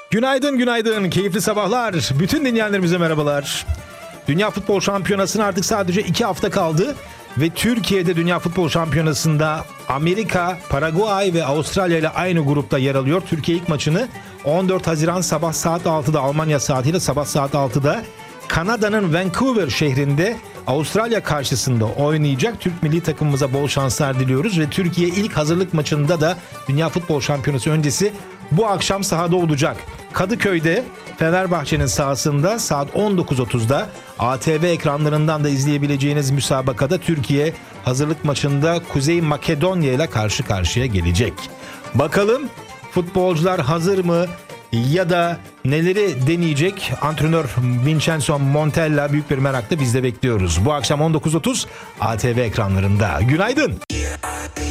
Günaydın, günaydın. Keyifli sabahlar. Bütün dinleyenlerimize merhabalar. Dünya Futbol Şampiyonası'na artık sadece 2 hafta kaldı. Ve Türkiye'de Dünya Futbol Şampiyonası'nda Amerika, Paraguay ve Avustralya ile aynı grupta yer alıyor. Türkiye ilk maçını 14 Haziran sabah saat 6'da, Almanya saatiyle sabah saat 6'da Kanada'nın Vancouver şehrinde Avustralya karşısında oynayacak. Türk milli takımımıza bol şanslar diliyoruz ve Türkiye ilk hazırlık maçında da Dünya Futbol Şampiyonası öncesi bu akşam sahada olacak. Kadıköy'de Fenerbahçe'nin sahasında saat 19.30'da ATV ekranlarından da izleyebileceğiniz müsabakada Türkiye hazırlık maçında Kuzey Makedonya ile karşı karşıya gelecek. Bakalım futbolcular hazır mı ya da neleri deneyecek? Antrenör Vincenzo Montella büyük bir merakla biz de bekliyoruz. Bu akşam 19.30 ATV ekranlarında. Günaydın.